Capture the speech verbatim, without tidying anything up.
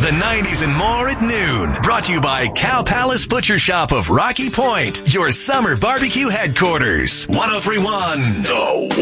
the nineties and more at noon. Brought to you by Cow Palace Butcher Shop of Rocky Point, your summer barbecue headquarters. one oh three one The